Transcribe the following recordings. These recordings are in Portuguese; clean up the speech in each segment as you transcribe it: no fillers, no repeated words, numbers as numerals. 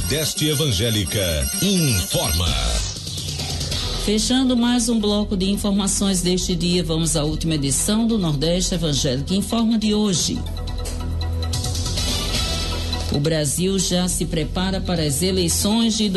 Nordeste Evangélica informa. Fechando mais um bloco de informações deste dia, vamos à última edição do Nordeste Evangélica Informa de hoje. O Brasil já se prepara para as eleições de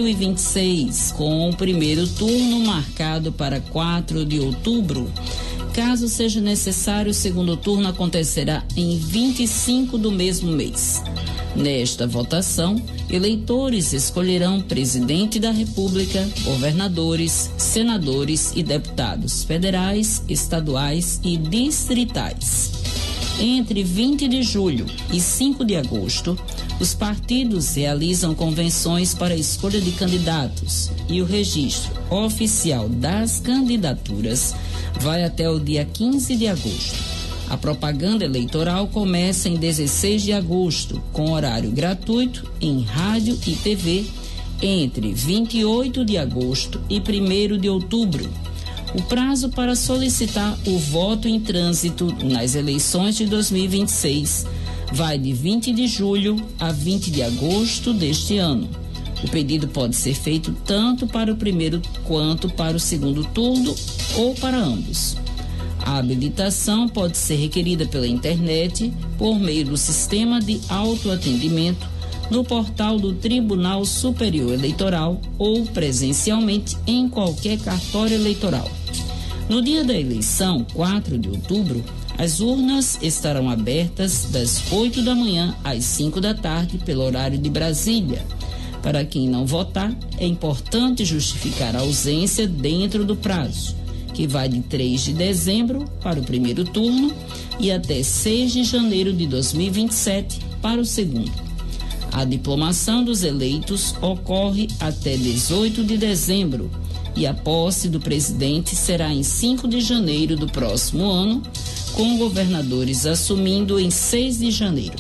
2026, com o primeiro turno marcado para 4 de outubro. Caso seja necessário, o segundo turno acontecerá em 25 do mesmo mês. Nesta votação, eleitores escolherão presidente da República, governadores, senadores e deputados federais, estaduais e distritais. Entre 20 de julho e 5 de agosto, os partidos realizam convenções para a escolha de candidatos e o registro oficial das candidaturas vai até o dia 15 de agosto. A propaganda eleitoral começa em 16 de agosto, com horário gratuito em rádio e TV, entre 28 de agosto e 1º de outubro. O prazo para solicitar o voto em trânsito nas eleições de 2026 vai de 20 de julho a 20 de agosto deste ano. O pedido pode ser feito tanto para o primeiro quanto para o segundo turno ou para ambos. A habilitação pode ser requerida pela internet por meio do sistema de autoatendimento no portal do Tribunal Superior Eleitoral ou presencialmente em qualquer cartório eleitoral. No dia da eleição, 4 de outubro, as urnas estarão abertas das 8 da manhã às 5 da tarde pelo horário de Brasília. Para quem não votar, é importante justificar a ausência dentro do prazo, que vai de 3 de dezembro para o primeiro turno e até 6 de janeiro de 2027 para o segundo. A diplomação dos eleitos ocorre até 18 de dezembro e a posse do presidente será em 5 de janeiro do próximo ano, com governadores assumindo em 6 de janeiro.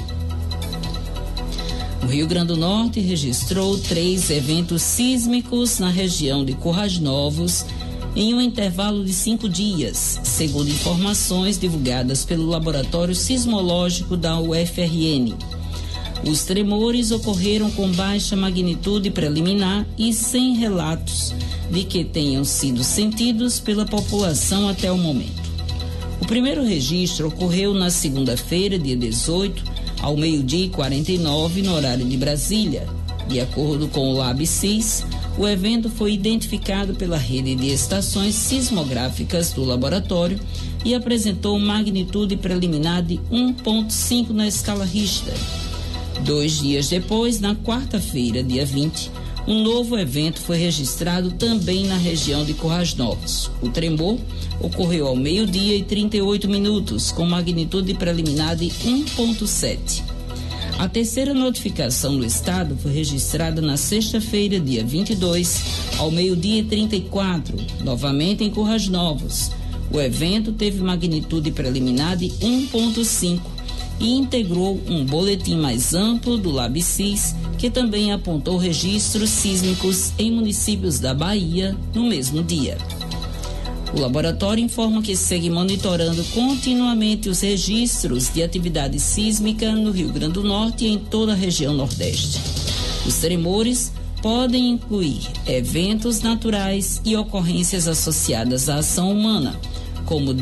O Rio Grande do Norte registrou 3 eventos sísmicos na região de Currais Novos em um intervalo de 5 dias, segundo informações divulgadas pelo Laboratório Sismológico da UFRN. Os tremores ocorreram com baixa magnitude preliminar e sem relatos de que tenham sido sentidos pela população até o momento. O primeiro registro ocorreu na segunda-feira, dia 18, ao 12h49, no horário de Brasília. De acordo com o LabSIS, o evento foi identificado pela rede de estações sismográficas do laboratório e apresentou magnitude preliminar de 1,5 na escala Richter. 2 dias depois, na quarta-feira, dia 20, um novo evento foi registrado também na região de Currais Novos. O tremor ocorreu ao 12h38, com magnitude preliminar de 1,7. A terceira notificação do estado foi registrada na sexta-feira, dia 22, ao 12h34, novamente em Currais Novos. O evento teve magnitude preliminar de 1,5 e integrou um boletim mais amplo do LabSIS, que também apontou registros sísmicos em municípios da Bahia no mesmo dia. O laboratório informa que segue monitorando continuamente os registros de atividade sísmica no Rio Grande do Norte e em toda a região Nordeste. Os tremores podem incluir eventos naturais e ocorrências associadas à ação humana, como